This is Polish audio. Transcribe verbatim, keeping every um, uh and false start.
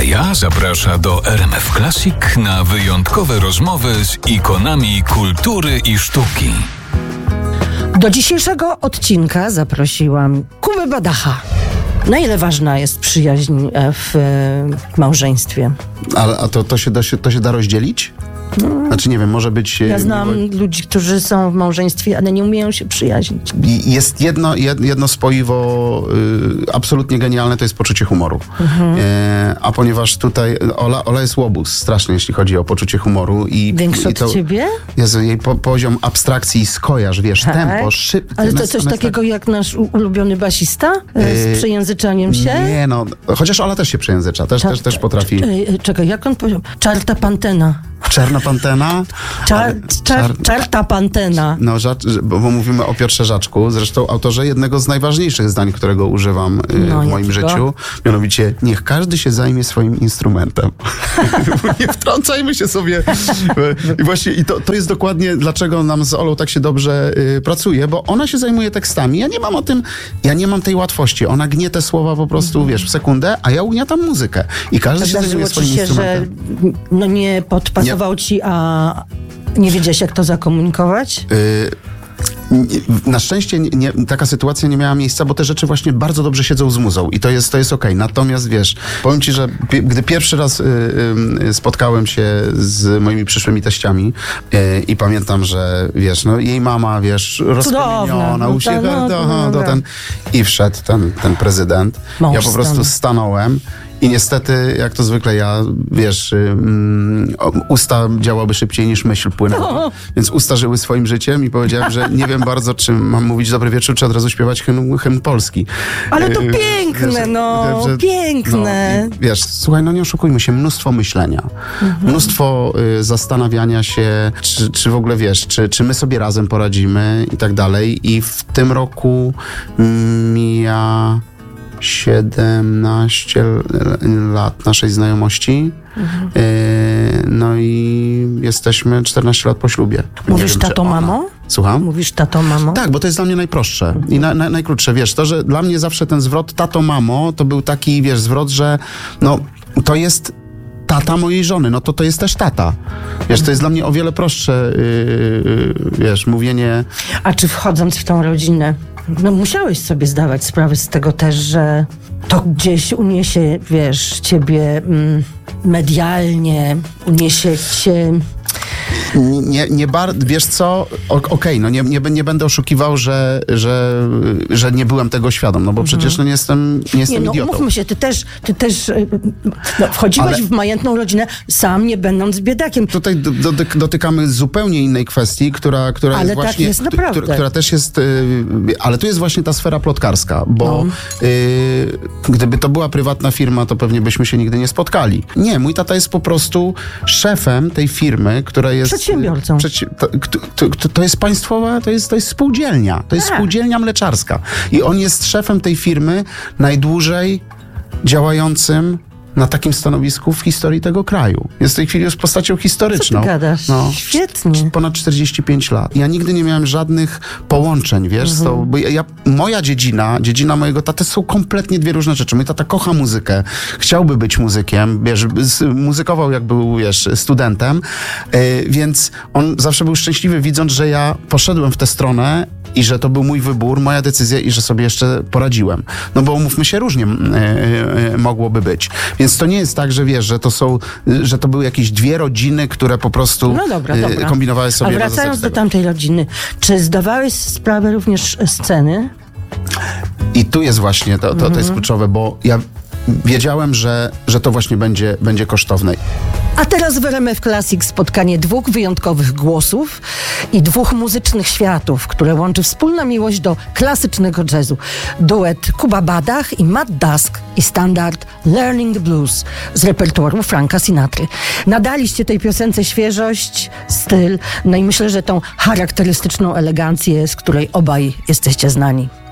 Kaja zaprasza do R M F Classic na wyjątkowe rozmowy z ikonami kultury i sztuki. Do dzisiejszego odcinka zaprosiłam Kubę Badacha. Na ile ważna jest przyjaźń w małżeństwie? Ale a to, to, się da, to się da rozdzielić? No. Znaczy nie wiem, może być... Ja znam miło... ludzi, którzy są w małżeństwie, ale nie umieją się przyjaźnić. Jest jedno, jedno spoiwo y, absolutnie genialne, to jest poczucie humoru. Mhm. Y, a ponieważ tutaj Ola, Ola jest łobuz straszny, jeśli chodzi o poczucie humoru. I, Większy i to, od ciebie? Jezu, jej po, poziom abstrakcji i skojarz, wiesz, tak? tempo, szybko. Ale to coś takiego tak... jak nasz ulubiony basista? Z przejęzyczaniem się? Nie no, chociaż Ola też się przejęzycza, też, też, też potrafi. Czekaj, jak on powiedział? Czarta pantena. Czarna pantena? Czar, czar, czarta pantena. No, bo mówimy o Piotrze Żaczku, zresztą autorze jednego z najważniejszych zdań, którego używam no, w moim jakiego? życiu. Mianowicie, niech każdy się zajmie swoim instrumentem. Nie wtrącajmy się sobie. I właśnie i to, to jest dokładnie, dlaczego nam z Olą tak się dobrze y, pracuje, bo ona się zajmuje tekstami. Ja nie mam o tym, ja nie mam tej łatwości. Ona gnie te słowa po prostu, mm. wiesz, w sekundę, a ja ugniatam muzykę. I każdy się zajmuje swoim się, instrumentem. Że no nie podpasował nie. ci, a nie wiedziałeś, jak to zakomunikować? Y- Na szczęście nie, nie, taka sytuacja nie miała miejsca, bo te rzeczy właśnie bardzo dobrze siedzą z muzą i to jest, to jest okej. Okay. Natomiast wiesz, powiem ci, że pi- gdy pierwszy raz y, y, spotkałem się z moimi przyszłymi teściami y, i pamiętam, że wiesz, no jej mama, wiesz, rozpromieniona, uśmiechnięta, no, do ten i wszedł ten, ten prezydent. Mąż ja po prostu stan. stanąłem. I niestety, jak to zwykle ja, wiesz, um, usta działały szybciej niż myśl płynęła. No. Więc usta żyły swoim życiem i powiedziałem, że nie wiem bardzo, czy mam mówić dobry wieczór, czy od razu śpiewać hymn, hymn polski. Ale to piękne, wiesz, no, że, piękne. No, wiesz, słuchaj, no nie oszukujmy się, mnóstwo myślenia, mhm. mnóstwo y, zastanawiania się, czy, czy w ogóle, wiesz, czy, czy my sobie razem poradzimy i tak dalej. I w tym roku mija... siedemnaście lat naszej znajomości. Mhm. Yy, no i jesteśmy czternaście lat po ślubie. Mówisz wiem, tato, mamo? Słucham? Mówisz tato, mamo? Tak, bo to jest dla mnie najprostsze mhm. i na, na, najkrótsze. Wiesz, to, że dla mnie zawsze ten zwrot tato, mamo, to był taki, wiesz, zwrot, że no, to jest tata mojej żony, no to to jest też tata. Wiesz, to jest dla mnie o wiele prostsze, yy, wiesz, mówienie... A czy wchodząc w tą rodzinę, no musiałeś sobie zdawać sprawę z tego też, że to gdzieś uniesie, wiesz, ciebie mm, medialnie, uniesie cię... Nie, nie bar- wiesz co, okej, okay, no nie, nie, nie będę oszukiwał, że, że, że nie byłem tego świadom, no bo mhm. przecież no nie jestem, nie jestem nie, no, idiotą. Umówmy się, ty też, ty też no, wchodziłeś Ale... w majętną rodzinę sam, nie będąc biedakiem. Tutaj do, do, dotykamy zupełnie innej kwestii, która, która ale jest tak właśnie... jest naprawdę. Która, która też jest, yy, ale tu jest właśnie ta sfera plotkarska, bo no. yy, gdyby to była prywatna firma, to pewnie byśmy się nigdy nie spotkali. Nie, mój tata jest po prostu szefem tej firmy, która jest... Przedsiębiorcą. Przeci- to, to, to, to jest państwowa, to jest, to jest spółdzielnia. To jest A. spółdzielnia mleczarska. I on jest szefem tej firmy najdłużej działającym na takim stanowisku w historii tego kraju. Jest w tej chwili już postacią historyczną. Co ty gadasz? No, świetnie. Ponad czterdzieści pięć lat. Ja nigdy nie miałem żadnych połączeń, wiesz, mhm. z tą, bo ja, ja, moja dziedzina, dziedzina mojego taty są kompletnie dwie różne rzeczy. Mój tata kocha muzykę, chciałby być muzykiem, wiesz, muzykował jak był, wiesz, studentem, yy, więc on zawsze był szczęśliwy, widząc, że ja poszedłem w tę stronę i że to był mój wybór, moja decyzja i że sobie jeszcze poradziłem. No bo umówmy się, różnie yy, yy, mogłoby być. Więc to nie jest tak, że wiesz, że to są, że to były jakieś dwie rodziny, które po prostu no dobra, dobra. kombinowały sobie. A wracając do tamtej rodziny, czy zdawałeś sprawę również sceny? I tu jest właśnie, to, to, mhm. to jest kluczowe, bo ja wiedziałem, że, że to właśnie będzie, będzie kosztowne. A teraz w R M F Classic spotkanie dwóch wyjątkowych głosów i dwóch muzycznych światów, które łączy wspólna miłość do klasycznego jazzu. Duet Kuba Badach i Matt Dusk i standard Learning the Blues z repertuaru Franka Sinatry. Nadaliście tej piosence świeżość, styl, no i myślę, że tą charakterystyczną elegancję, z której obaj jesteście znani.